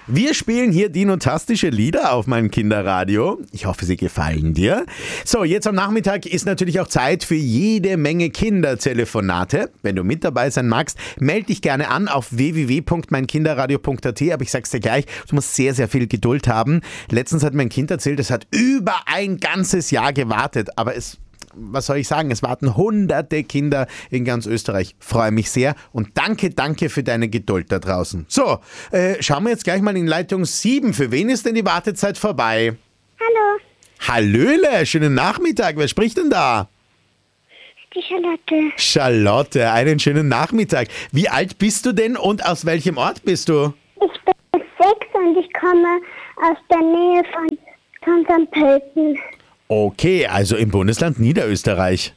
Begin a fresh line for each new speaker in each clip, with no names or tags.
Wir spielen hier dinotastische Lieder auf meinem Kinderradio. Ich hoffe, sie gefallen dir. So, jetzt am Nachmittag ist natürlich auch Zeit für jede Menge Kindertelefonate. Wenn du mit dabei sein magst, melde dich gerne an auf www.meinkinderradio.at. Aber ich sag's dir gleich, du musst sehr, sehr viel Geduld haben. Letztens hat mein Kind erzählt, es hat über ein ganzes Jahr gewartet. Aber was soll ich sagen? Es warten hunderte Kinder in ganz Österreich. Freue mich sehr und danke für deine Geduld da draußen. So, schauen wir jetzt gleich mal in Leitung 7. Für wen ist denn die Wartezeit vorbei?
Hallo,
Hallöle, schönen Nachmittag. Wer spricht denn da?
die Charlotte.
Charlotte, einen schönen Nachmittag. Wie alt bist du denn und aus welchem Ort bist du?
Ich bin 6 und ich komme aus der Nähe von St. Pölten.
Okay, also im Bundesland Niederösterreich.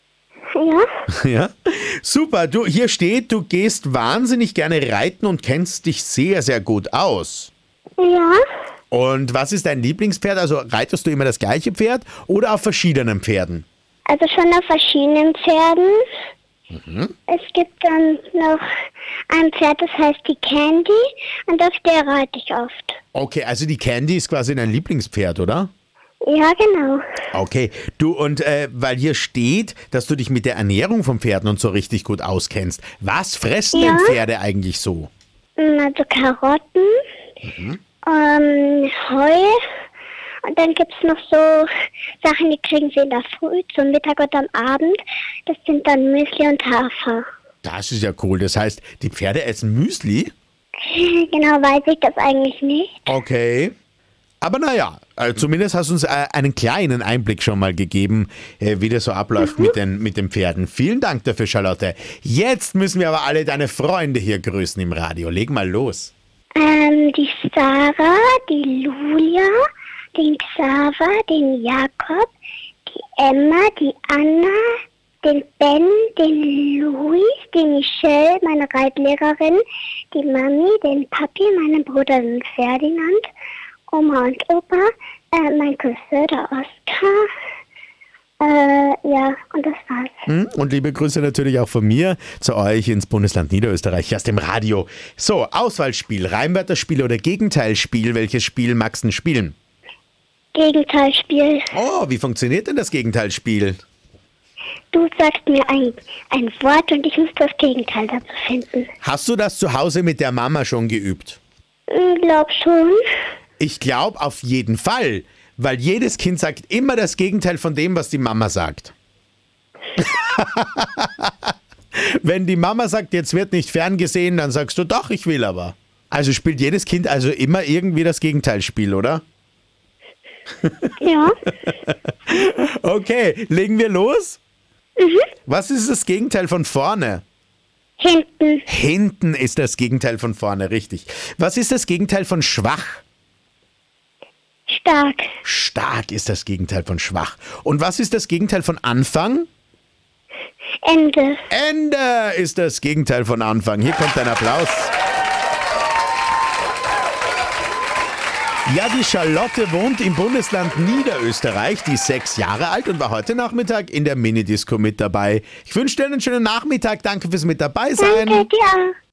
Ja,
Ja, super. Du, hier steht, du gehst wahnsinnig gerne reiten und kennst dich sehr, sehr gut aus.
ja.
Und was ist dein Lieblingspferd? Also reitest du immer das gleiche Pferd oder auf verschiedenen Pferden?
Also schon auf verschiedenen Pferden. Es gibt dann noch ein Pferd, das heißt die Candy und auf der reite ich oft.
Okay, also die Candy ist quasi dein Lieblingspferd, oder?
Ja, genau.
Okay, du und weil hier steht, dass du dich mit der Ernährung von Pferden und so richtig gut auskennst. Was fressen denn Pferde eigentlich so?
Also Karotten, Heu und dann gibt es noch so Sachen, die kriegen sie in der Früh, zum Mittag und am Abend. Das sind dann Müsli und Hafer.
Das ist ja cool. Das heißt, die Pferde essen Müsli?
Genau weiß ich das eigentlich nicht.
Okay. Aber naja, zumindest hast du uns einen kleinen Einblick schon mal gegeben, wie das so abläuft mit den Pferden. Vielen Dank dafür, Charlotte. Jetzt müssen wir aber alle deine Freunde hier grüßen im Radio. Leg mal los.
Die Sarah, die Julia, den Xaver, den Jakob, die Emma, die Anna, den Ben, den Luis, die Michelle, meine Reitlehrerin, die Mami, den Papi, meinen Bruder, den Ferdinand, Oma und Opa, mein Cousin, der Oskar. Ja, und das war's.
Und liebe Grüße natürlich auch von mir zu euch ins Bundesland Niederösterreich aus dem Radio. So, Auswahlspiel, Reimwörterspiel oder Gegenteilspiel. Welches Spiel magst du spielen?
Gegenteilspiel.
Oh, wie funktioniert denn das Gegenteilspiel?
Du sagst mir ein Wort und ich muss das Gegenteil dazu finden.
Hast du das zu Hause mit der Mama schon geübt?
Glaub schon.
Ich glaube auf jeden Fall, weil jedes Kind sagt immer das Gegenteil von dem, was die Mama sagt. Wenn die Mama sagt, jetzt wird nicht ferngesehen, dann sagst du, doch, ich will aber. Also spielt jedes Kind also immer irgendwie das Gegenteilspiel, oder?
Ja.
Okay, legen wir los? Was ist das Gegenteil von vorne?
Hinten.
Hinten ist das Gegenteil von vorne, richtig. Was ist das Gegenteil von schwach?
Stark.
Stark ist das Gegenteil von schwach. Und was ist das Gegenteil von Anfang?
Ende.
Ende ist das Gegenteil von Anfang. Hier kommt ein Applaus. Ja, die Charlotte wohnt im Bundesland Niederösterreich, die ist 6 Jahre alt und war heute Nachmittag in der Minidisco mit dabei. Ich wünsche dir einen schönen Nachmittag, danke fürs mit dabei sein.
Danke dir.